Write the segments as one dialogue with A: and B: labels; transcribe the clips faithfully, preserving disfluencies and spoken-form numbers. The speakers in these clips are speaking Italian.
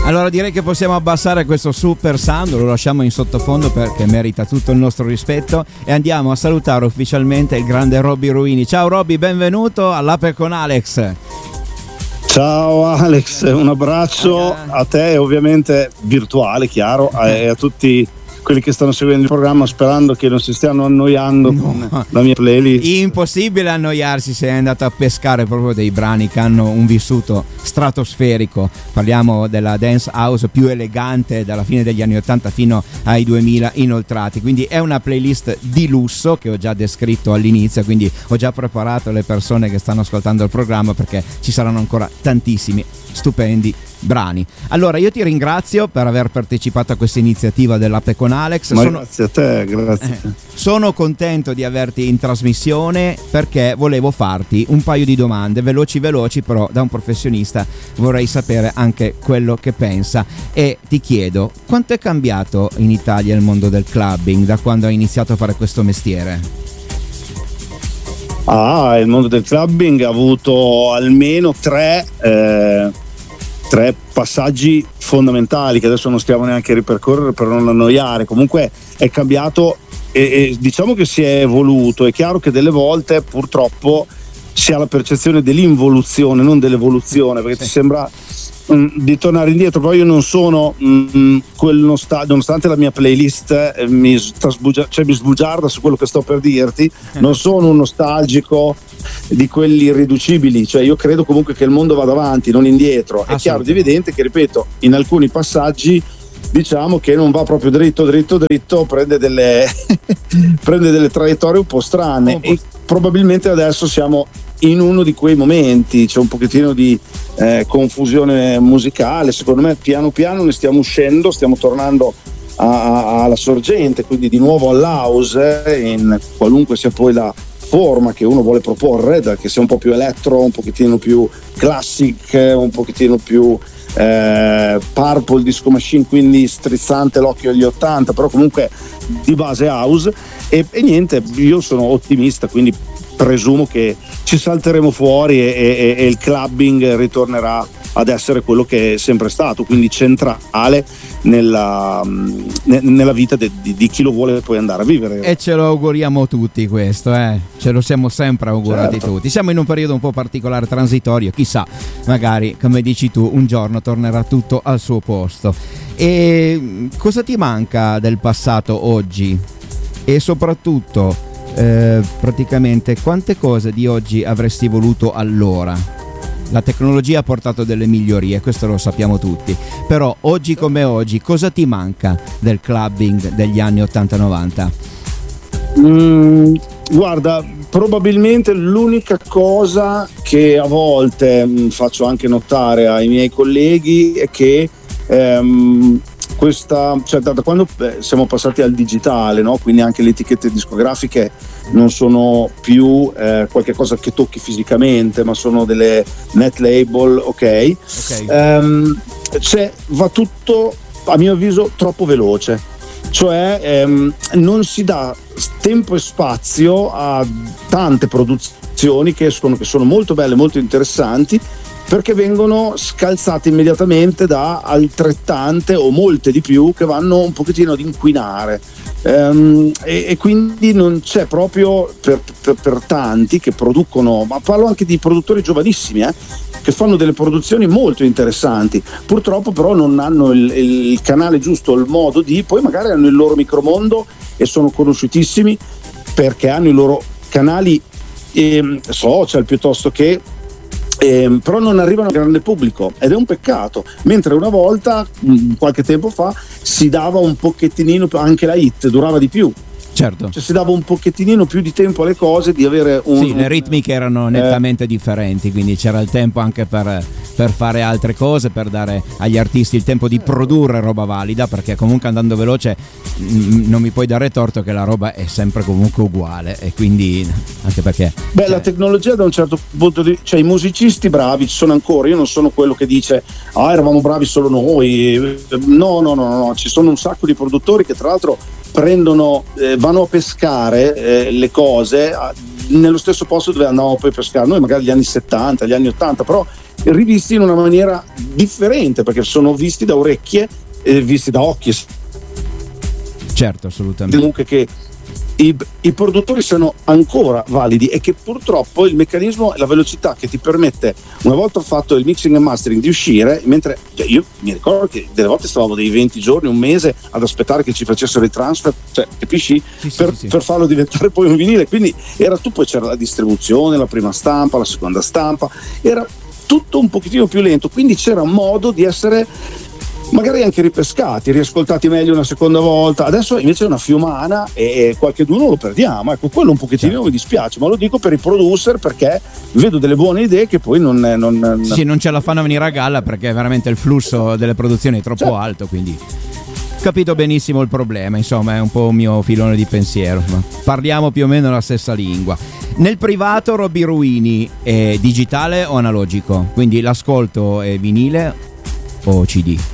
A: Allora direi che possiamo abbassare questo super sound, lo lasciamo in sottofondo perché merita tutto il nostro rispetto, e andiamo a salutare ufficialmente il grande Robby Ruini. Ciao Robby, benvenuto all'Ape con Alex.
B: Ciao Alex, un abbraccio a te e ovviamente virtuale, chiaro, e a tutti quelli che stanno seguendo il programma, sperando che non si stiano annoiando no. con la mia playlist.
A: Impossibile annoiarsi se è andato a pescare proprio dei brani che hanno un vissuto stratosferico. Parliamo della dance house più elegante dalla fine degli anni ottanta fino ai duemila inoltrati, quindi è una playlist di lusso che ho già descritto all'inizio, quindi ho già preparato le persone che stanno ascoltando il programma perché ci saranno ancora tantissimi stupendi brani. Allora io ti ringrazio per aver partecipato a questa iniziativa dell'Ape con Alex.
B: Ma
A: sono,
B: grazie a te, grazie a te.
A: Eh, sono contento di averti in trasmissione perché volevo farti un paio di domande veloci veloci, però da un professionista vorrei sapere anche quello che pensa, e ti chiedo: quanto è cambiato in Italia il mondo del clubbing da quando hai iniziato a fare questo mestiere?
B: Ah, il mondo del clubbing ha avuto almeno tre eh, tre passaggi fondamentali che adesso non stiamo neanche a ripercorrere per non annoiare. Comunque è cambiato e, e diciamo che si è evoluto. È chiaro che delle volte purtroppo si ha la percezione dell'involuzione, non dell'evoluzione, perché sì. ti sembra mh, di tornare indietro. Però io non sono mh, quel nostalgico, nonostante la mia playlist eh, mi, trasbugia, cioè, mi sbugiarda su quello che sto per dirti, non sono un nostalgico di quelli irriducibili, cioè io credo comunque che il mondo vada avanti, non indietro. È chiaro ed evidente che, ripeto, in alcuni passaggi diciamo che non va proprio dritto dritto dritto, prende delle prende delle traiettorie un po' strane, un po'. E probabilmente adesso siamo in uno di quei momenti, c'è un pochettino di eh, confusione musicale. Secondo me piano piano ne stiamo uscendo, stiamo tornando a, a, alla sorgente, quindi di nuovo all'house, eh, in qualunque sia poi la forma che uno vuole proporre, da, che sia un po' più elettro, un pochettino più classic, un pochettino più eh, Purple Disco Machine, quindi strizzante l'occhio agli ottanta, però comunque di base house. E, e niente, io sono ottimista, quindi presumo che ci salteremo fuori e, e, e il clubbing ritornerà ad essere quello che è sempre stato, quindi centrale nella, nella vita de, di, di chi lo vuole poi andare a vivere.
A: E ce lo auguriamo tutti questo, eh? Ce lo siamo sempre augurati, certo. Tutti. Siamo in un periodo un po' particolare, transitorio, chissà, magari come dici tu un giorno tornerà tutto al suo posto. E cosa ti manca del passato oggi? E soprattutto eh, praticamente quante cose di oggi avresti voluto allora? La tecnologia ha portato delle migliorie, questo lo sappiamo tutti, però oggi come oggi cosa ti manca del clubbing degli anni ottanta novanta?
B: Mm, guarda, probabilmente l'unica cosa che a volte mh, faccio anche notare ai miei colleghi è che ehm, questa, cioè da, da quando beh, siamo passati al digitale, no? Quindi anche le etichette discografiche non sono più eh, qualche cosa che tocchi fisicamente, ma sono delle net label, ok? okay. Um, cioè, va tutto, a mio avviso, troppo veloce, cioè ehm, non si dà tempo e spazio a tante produzioni che escono, che sono molto belle, molto interessanti, perché vengono scalzate immediatamente da altrettante o molte di più che vanno un pochettino ad inquinare. Um, e, e quindi non c'è proprio per, per, per tanti che producono, ma parlo anche di produttori giovanissimi eh, che fanno delle produzioni molto interessanti, purtroppo però non hanno il, il canale giusto, il modo di, poi magari hanno il loro micromondo e sono conosciutissimi perché hanno i loro canali eh, social piuttosto che Eh, però non arrivano al grande pubblico ed è un peccato, mentre una volta mh, qualche tempo fa si dava un pochettinino, anche la hit durava di più,
A: certo,
B: cioè si dava un pochettinino più di tempo alle cose, di avere un
A: sì, le ritmiche erano nettamente eh, differenti, quindi c'era il tempo anche per, per fare altre cose, per dare agli artisti il tempo di produrre roba valida, perché comunque andando veloce mh, non mi puoi dare torto che la roba è sempre comunque uguale, e quindi anche perché
B: beh
A: cioè,
B: la tecnologia da un certo punto di, cioè i musicisti bravi ci sono ancora, io non sono quello che dice ah eravamo bravi solo noi, no no no no, ci sono un sacco di produttori che tra l'altro prendono, eh, vanno a pescare eh, le cose a, nello stesso posto dove andavamo poi a pescare noi, magari gli anni settanta, gli anni ottanta, però rivisti in una maniera differente, perché sono visti da orecchie e visti da occhi.
A: Certo, assolutamente.
B: Comunque che I, i produttori sono ancora validi e che purtroppo il meccanismo e la velocità che ti permette, una volta fatto il mixing e mastering, di uscire, mentre cioè io mi ricordo che delle volte stavamo dei venti giorni, un mese ad aspettare che ci facessero i transfer, cioè capisci?
A: Sì, sì,
B: per,
A: sì, sì.
B: per farlo diventare poi un vinile, quindi era tu, poi c'era la distribuzione, la prima stampa, la seconda stampa, era tutto un pochettino più lento, quindi c'era modo di essere magari anche ripescati, riascoltati meglio una seconda volta. Adesso invece è una fiumana e qualcheduno lo perdiamo, ecco, quello un pochettino certo. mi dispiace, ma lo dico per i producer, perché vedo delle buone idee che poi non non,
A: sì, non ce la fanno venire a galla, perché veramente il flusso delle produzioni è troppo certo. alto, quindi capito benissimo il problema, insomma è un po' un mio filone di pensiero, ma parliamo più o meno la stessa lingua. Nel privato Robby Ruini è digitale o analogico? Quindi l'ascolto è vinile o C D?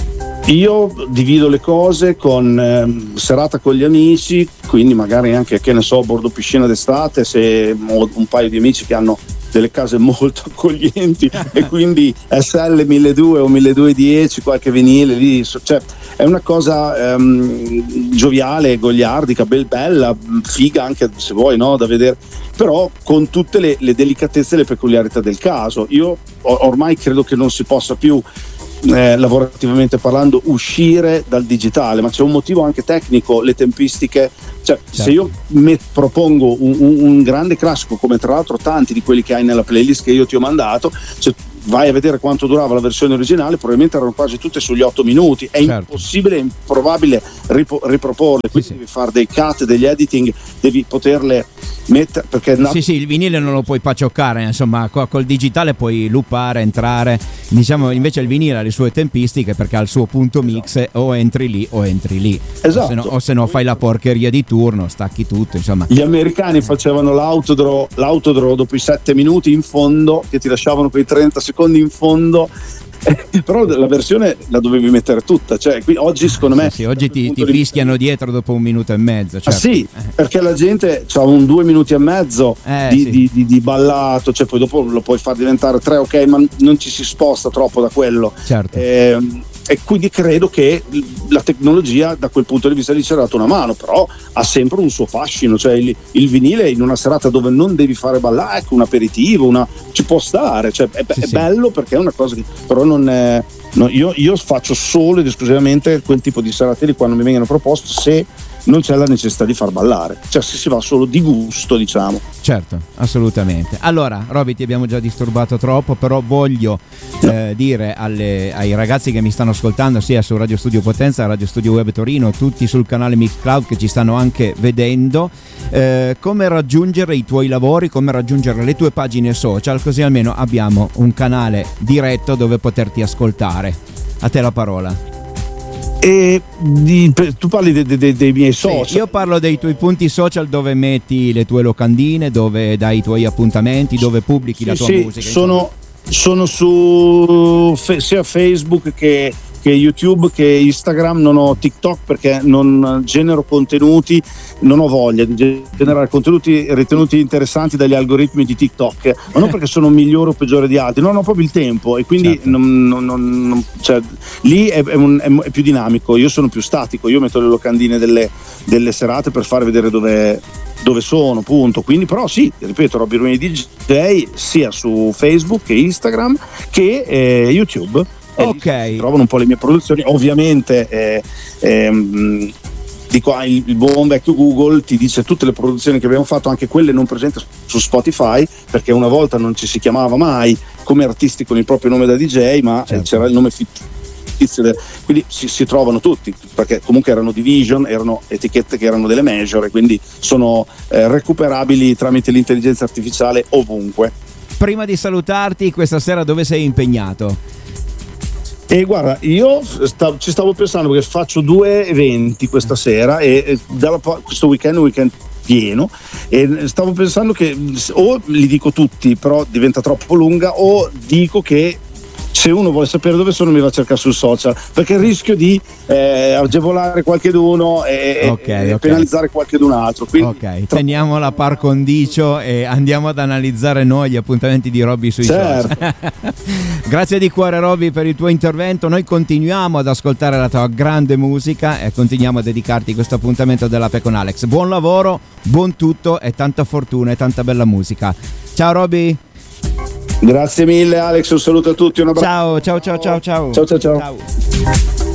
B: Io divido le cose con eh, serata con gli amici, quindi magari anche, che ne so, bordo piscina d'estate, se ho un paio di amici che hanno delle case molto accoglienti e quindi S L milleduecento o milleduecentodieci, qualche vinile lì, cioè è una cosa ehm, gioviale, goliardica, bel, bella, figa anche se vuoi, no, da vedere, però con tutte le, le delicatezze e le peculiarità del caso. Io ormai credo che non si possa più Eh, lavorativamente parlando uscire dal digitale, ma c'è un motivo anche tecnico, le tempistiche, cioè certo. se io me propongo un, un, un grande classico, come tra l'altro tanti di quelli che hai nella playlist che io ti ho mandato, cioè, vai a vedere quanto durava la versione originale, probabilmente erano quasi tutte sugli otto minuti, è certo. impossibile, improbabile ripo- riproporle, quindi sì, devi sì. fare dei cut, degli editing, devi poterle mettere, perché
A: sì sì, il vinile non lo puoi pacioccare, insomma col digitale puoi loopare, entrare, diciamo, invece il vinile ha le sue tempistiche, perché ha il suo punto mix, esatto. o entri lì o entri lì,
B: esatto.
A: o se no, o se no fai la porcheria di turno, stacchi tutto, insomma.
B: Gli americani facevano l'autodraw, l'autodraw dopo i sette minuti in fondo, che ti lasciavano quei trenta secondi in fondo, però la versione la dovevi mettere tutta, cioè qui, oggi secondo me
A: sì, sì, oggi ti, ti fischiano di... dietro dopo un minuto e mezzo, certo.
B: ah, sì, perché la gente ha un due minuti e mezzo
A: eh,
B: di,
A: sì.
B: di, di, di ballato, cioè poi dopo lo puoi far diventare tre, ok, ma non ci si sposta troppo da quello,
A: certo.
B: eh, e quindi credo che la tecnologia da quel punto di vista lì ci ha dato una mano, però ha sempre un suo fascino, cioè il, il vinile in una serata dove non devi fare ballare, ecco, un aperitivo, una, ci può stare, cioè è, sì, è sì. bello, perché è una cosa che però non è, no, io, io faccio solo ed esclusivamente quel tipo di serate lì quando mi vengono proposte, se non c'è la necessità di far ballare, cioè se si va solo di gusto, diciamo.
A: Certo, assolutamente. Allora, Robby, ti abbiamo già disturbato troppo, però voglio eh, dire alle, ai ragazzi che mi stanno ascoltando sia su Radio Studio Potenza, Radio Studio Web Torino, tutti sul canale Mixcloud che ci stanno anche vedendo, eh, come raggiungere i tuoi lavori, come raggiungere le tue pagine social, così almeno abbiamo un canale diretto dove poterti ascoltare. A te la parola.
B: E di, tu parli de, de, de, dei miei social.
A: Sì, io parlo dei tuoi punti social dove metti le tue locandine, dove dai i tuoi appuntamenti, dove pubblichi
B: sì,
A: la tua
B: sì,
A: musica.
B: Sono, sono su fe, sia Facebook che, che YouTube che Instagram, non ho TikTok perché non genero contenuti, non ho voglia di generare contenuti ritenuti interessanti dagli algoritmi di TikTok, ma non perché sono migliore o peggiore di altri, non ho proprio il tempo e quindi certo. non, non, non, cioè, lì è, è, un, è più dinamico, io sono più statico, io metto le locandine delle, delle serate per far vedere dove, dove sono, punto. Quindi però sì, ripeto, Robby Ruini D J sia su Facebook che Instagram che eh, YouTube.
A: Ok,
B: si trovano un po' le mie produzioni, ovviamente eh, ehm, dico, ah, il, il buon vecchio Google ti dice tutte le produzioni che abbiamo fatto, anche quelle non presenti su Spotify, perché una volta non ci si chiamava mai come artisti con il proprio nome da D J, ma certo. c'era il nome fittizio, quindi si, si trovano tutti, perché comunque erano division, erano etichette che erano delle major e quindi sono eh, recuperabili tramite l'intelligenza artificiale ovunque.
A: Prima di salutarti, questa sera dove sei impegnato?
B: E guarda, io stavo, ci stavo pensando perché faccio due eventi questa sera e, e dalla, questo weekend è un weekend pieno e stavo pensando che o li dico tutti però diventa troppo lunga, o dico che se uno vuole sapere dove sono mi va a cercare sul social, perché il rischio di eh, agevolare qualcheduno e,
A: okay,
B: e
A: okay.
B: penalizzare qualchedun altro. Quindi,
A: ok, teniamo la par condicio e andiamo ad analizzare noi gli appuntamenti di Robby sui
B: certo.
A: social. Grazie di cuore Robby per il tuo intervento, noi continuiamo ad ascoltare la tua grande musica e continuiamo a dedicarti questo appuntamento dell'Ape con Alex. Buon lavoro, buon tutto e tanta fortuna e tanta bella musica. Ciao Robby.
B: Grazie mille Alex, un saluto a tutti, un abbraccio.
A: Ciao, ciao, ciao, ciao, ciao.
B: Ciao, ciao, ciao.
A: Ciao.